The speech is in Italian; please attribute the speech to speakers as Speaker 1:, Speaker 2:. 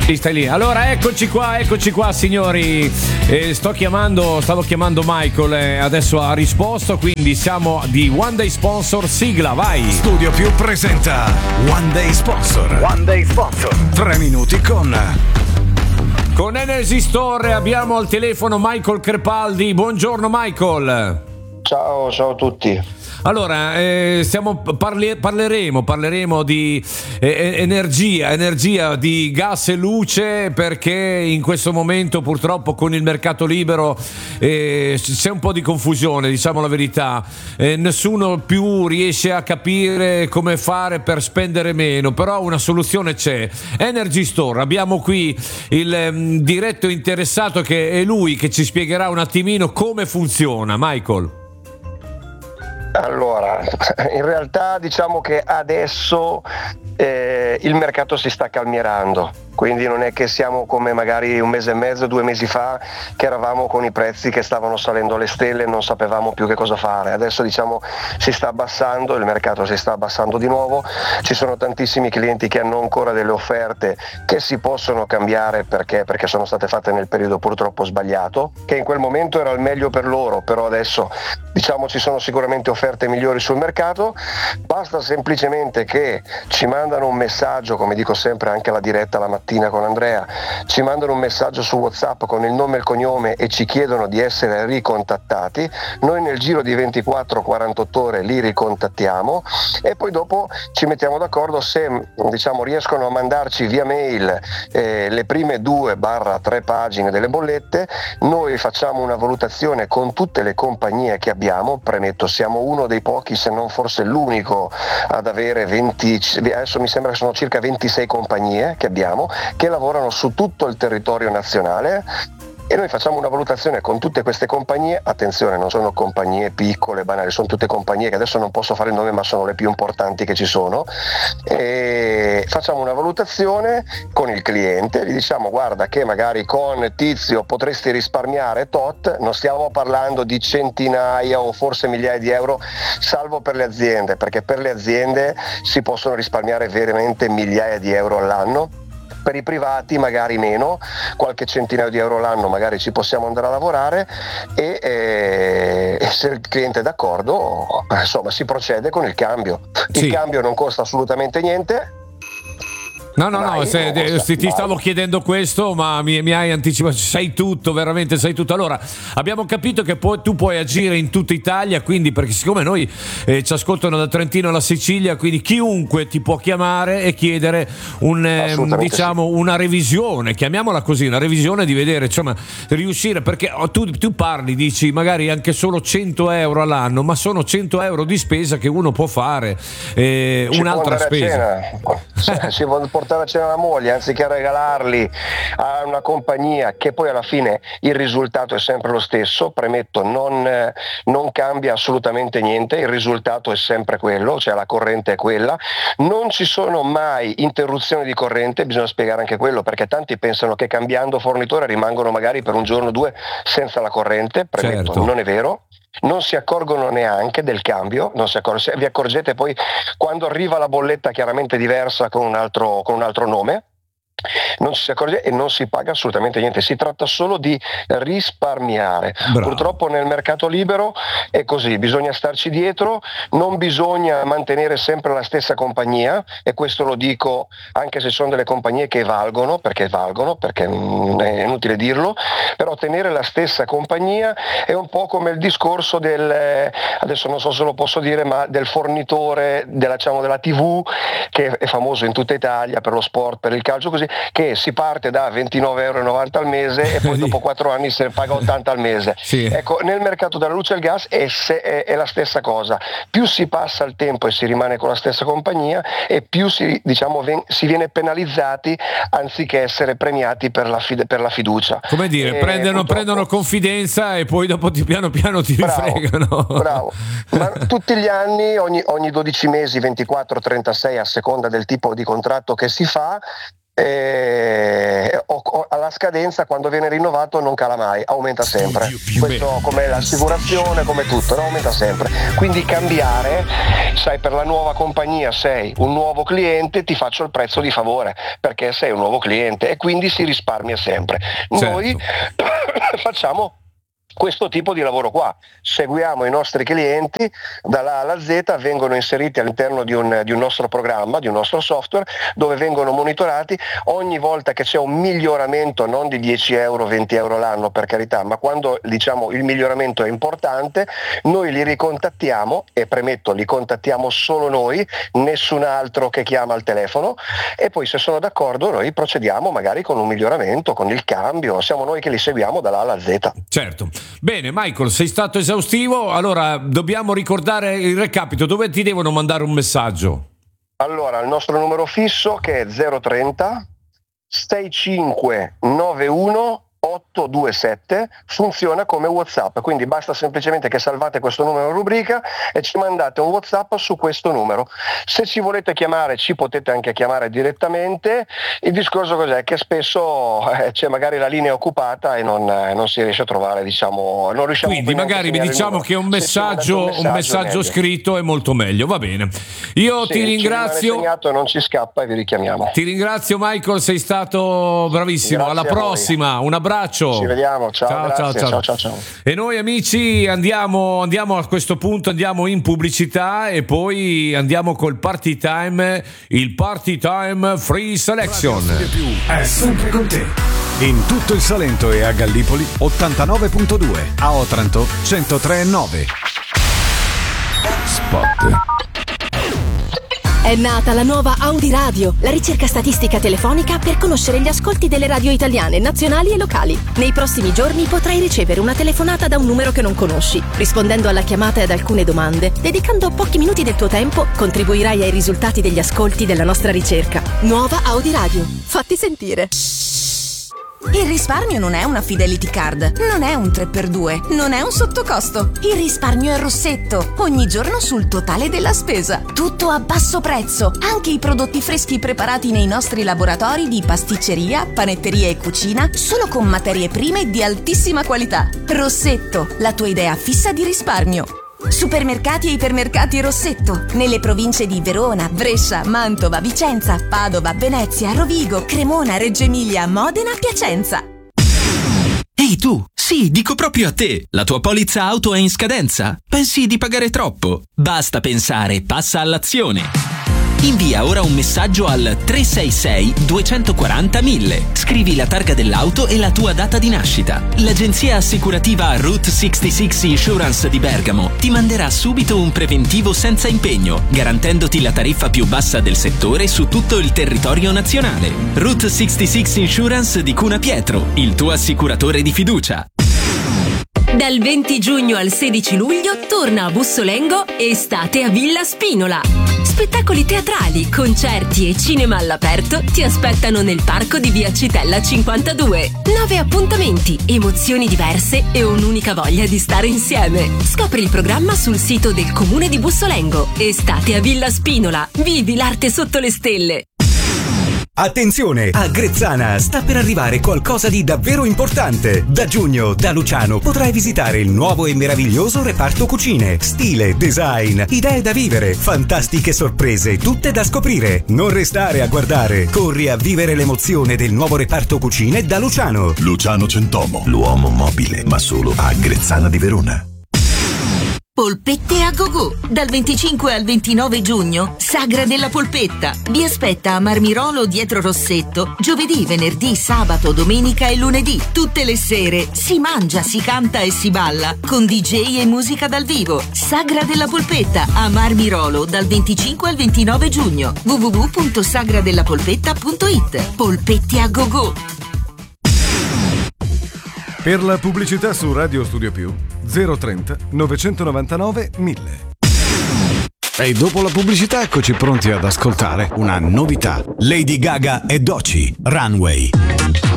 Speaker 1: Stai lì. Allora eccoci qua signori. Stavo chiamando Michael, adesso ha risposto, quindi siamo di One Day Sponsor, sigla, vai.
Speaker 2: Studio Più presenta One Day Sponsor. 3 minuti con
Speaker 1: Energy Store abbiamo al telefono Michael Crepaldi. Buongiorno Michael.
Speaker 3: Ciao a tutti.
Speaker 1: Allora, parleremo di energia, di gas e luce, perché in questo momento purtroppo con il mercato libero c'è un po' di confusione, diciamo la verità. Nessuno più riesce a capire come fare per spendere meno, però una soluzione c'è. Energy Store, abbiamo qui il diretto interessato che è lui che ci spiegherà un attimino come funziona. Michael.
Speaker 3: Allora, in realtà diciamo che adesso il mercato si sta calmierando, quindi non è che siamo come magari un mese e mezzo, 2 mesi fa, che eravamo con i prezzi che stavano salendo alle stelle e non sapevamo più che cosa fare. Adesso diciamo si sta abbassando, il mercato si sta abbassando di nuovo, ci sono tantissimi clienti che hanno ancora delle offerte che si possono cambiare perché sono state fatte nel periodo purtroppo sbagliato, che in quel momento era il meglio per loro, però adesso diciamo ci sono sicuramente offerte migliori sul mercato. Basta semplicemente che ci mandano un messaggio, come dico sempre anche alla diretta la mattina con Andrea, ci mandano un messaggio su WhatsApp con il nome e il cognome e ci chiedono di essere ricontattati. Noi nel giro di 24-48 ore li ricontattiamo e poi dopo ci mettiamo d'accordo se diciamo riescono a mandarci via mail le prime 2-3 pagine delle bollette. Noi facciamo una valutazione con tutte le compagnie che abbiamo, premetto siamo uno dei pochi, se non forse l'unico ad avere 20, adesso mi sembra che sono circa 26 compagnie che abbiamo, che lavorano su tutto il territorio nazionale, e noi facciamo una valutazione con tutte queste compagnie. Attenzione, non sono compagnie piccole, banali, sono tutte compagnie che adesso non posso fare il nome, ma sono le più importanti che ci sono, e facciamo una valutazione con il cliente, gli diciamo guarda che magari con Tizio potresti risparmiare tot, non stiamo parlando di centinaia o forse migliaia di euro, salvo per le aziende, perché per le aziende si possono risparmiare veramente migliaia di euro all'anno. Per i privati magari meno, qualche centinaio di euro l'anno magari ci possiamo andare a lavorare e se il cliente è d'accordo, insomma, si procede con il cambio. Il cambio non costa assolutamente niente.
Speaker 1: No, ti stavo chiedendo questo, ma mi hai anticipato, sai tutto, veramente sai tutto. Allora, abbiamo capito che tu puoi agire in tutta Italia, quindi perché siccome noi ci ascoltano da Trentino alla Sicilia, quindi chiunque ti può chiamare e chiedere una revisione, chiamiamola così, una revisione di vedere, insomma, riuscire, perché tu parli, dici magari anche solo 100 euro all'anno, ma sono 100 euro di spesa che uno può fare, un'altra spesa.
Speaker 3: Si può portare a cena la moglie, anziché regalarli a una compagnia che poi alla fine il risultato è sempre lo stesso. Premetto, non cambia assolutamente niente, il risultato è sempre quello, cioè la corrente è quella, non ci sono mai interruzioni di corrente. Bisogna spiegare anche quello, perché tanti pensano che cambiando fornitore rimangono magari per un giorno o 2 senza la corrente. Premetto, certo. Non è vero. Non si accorgono neanche del cambio, vi accorgete poi quando arriva la bolletta chiaramente diversa con un altro nome. Non si accorge e non si paga assolutamente niente, si tratta solo di risparmiare. Bravo. Purtroppo nel mercato libero è così, bisogna starci dietro, non bisogna mantenere sempre la stessa compagnia, e questo lo dico anche se sono delle compagnie che valgono, perché è inutile dirlo, però tenere la stessa compagnia è un po' come il discorso adesso non so se lo posso dire, ma del fornitore della TV, che è famoso in tutta Italia per lo sport, per il calcio, così, che si parte da 29,90 € al mese e poi dopo 4 anni se ne paga 80 al mese. Sì. Ecco, nel mercato della luce e il gas è la stessa cosa. Più si passa il tempo e si rimane con la stessa compagnia, e più si viene penalizzati anziché essere premiati per la fiducia.
Speaker 1: Come dire, prendono confidenza e poi dopo piano piano ti rifregano.
Speaker 3: Bravo. Ma tutti gli anni, ogni 12 mesi, 24, 36, a seconda del tipo di contratto che si fa, alla scadenza, quando viene rinnovato non cala mai, aumenta sempre. Questo come l'assicurazione, come tutto, no? Aumenta sempre. Quindi cambiare, sai, per la nuova compagnia sei un nuovo cliente, ti faccio il prezzo di favore perché sei un nuovo cliente e quindi si risparmia sempre. Noi facciamo questo tipo di lavoro qua, seguiamo i nostri clienti dalla A alla Z, vengono inseriti all'interno di un nostro programma, di un nostro software, dove vengono monitorati ogni volta che c'è un miglioramento, non di 10 euro, 20 euro l'anno, per carità, ma quando diciamo il miglioramento è importante, noi li ricontattiamo, e premetto, li contattiamo solo noi, nessun altro che chiama al telefono, e poi se sono d'accordo noi procediamo magari con un miglioramento, con il cambio, siamo noi che li seguiamo dalla A alla Z.
Speaker 1: Certo. Bene, Michael, sei stato esaustivo, allora dobbiamo ricordare il recapito, dove ti devono mandare un messaggio?
Speaker 3: Allora, il nostro numero fisso che è 030 6591 827, funziona come WhatsApp, quindi basta semplicemente che salvate questo numero in rubrica e ci mandate un WhatsApp su questo numero. Se ci volete chiamare, ci potete anche chiamare direttamente. Il discorso cos'è? Che spesso c'è magari la linea occupata e non si riesce a trovare, diciamo, non riusciamo.
Speaker 1: Quindi magari vi diciamo che un messaggio scritto è molto meglio, va bene. Io ti ringrazio.
Speaker 3: Segnato, non ci scappa e vi richiamiamo.
Speaker 1: Ti ringrazio, Michael, sei stato bravissimo.
Speaker 3: Grazie.
Speaker 1: Alla prossima, un abbraccio.
Speaker 3: Ci vediamo, ciao.
Speaker 1: E noi amici andiamo a questo punto, andiamo in pubblicità e poi andiamo col Party Time, il Party Time Free Selection.
Speaker 2: È sempre con te. In tutto il Salento e a Gallipoli 89.2, a Otranto 103.9. Spot.
Speaker 4: È nata la nuova Audi Radio, la ricerca statistica telefonica per conoscere gli ascolti delle radio italiane, nazionali e locali. Nei prossimi giorni potrai ricevere una telefonata da un numero che non conosci. Rispondendo alla chiamata e ad alcune domande, dedicando pochi minuti del tuo tempo, contribuirai ai risultati degli ascolti della nostra ricerca. Nuova Audi Radio. Fatti sentire.
Speaker 5: Il risparmio non è una Fidelity Card, non è un 3x2, non è un sottocosto. Il risparmio è Rossetto, ogni giorno sul totale della spesa. Tutto a basso prezzo, anche i prodotti freschi preparati nei nostri laboratori di pasticceria, panetteria e cucina, solo con materie prime di altissima qualità. Rossetto, la tua idea fissa di risparmio. Supermercati e ipermercati Rossetto, nelle province di Verona, Brescia, Mantova, Vicenza, Padova, Venezia, Rovigo, Cremona, Reggio Emilia, Modena, Piacenza.
Speaker 6: Ehi tu, sì, dico proprio a te. La tua polizza auto è in scadenza? Pensi di pagare troppo? Basta pensare, passa all'azione. Invia ora un messaggio al 366 240 1000. Scrivi la targa dell'auto e la tua data di nascita. L'agenzia assicurativa Route 66 Insurance di Bergamo ti manderà subito un preventivo senza impegno, garantendoti la tariffa più bassa del settore su tutto il territorio nazionale. Route 66 Insurance di Cuna Pietro, il tuo assicuratore di fiducia.
Speaker 7: Dal 20 giugno al 16 luglio torna a Bussolengo Estate a Villa Spinola. Spettacoli teatrali, concerti e cinema all'aperto ti aspettano nel parco di via Citella 52. 9 appuntamenti, emozioni diverse e un'unica voglia di stare insieme. Scopri il programma sul sito del comune di Bussolengo. Estate a Villa Spinola. Vivi l'arte sotto le stelle.
Speaker 8: Attenzione! A Grezzana sta per arrivare qualcosa di davvero importante. Da giugno, da Luciano, potrai visitare il nuovo e meraviglioso reparto cucine. Stile, design, idee da vivere, fantastiche sorprese, tutte da scoprire. Non restare a guardare. Corri a vivere l'emozione del nuovo reparto cucine da Luciano.
Speaker 9: Luciano Centomo, l'uomo mobile, ma solo a Grezzana di Verona.
Speaker 5: Polpette a go-go. Dal 25 al 29 giugno, Sagra della Polpetta. Vi aspetta a Marmirolo dietro Rossetto, giovedì, venerdì, sabato, domenica e lunedì. Tutte le sere si mangia, si canta e si balla con DJ e musica dal vivo. Sagra della Polpetta a Marmirolo dal 25 al 29 giugno. www.sagradellapolpetta.it. Polpette a go-go.
Speaker 2: Per la pubblicità su Radio Studio Più 030 999 1000. E dopo la pubblicità eccoci pronti ad ascoltare una novità. Lady Gaga e Doechii, Runway.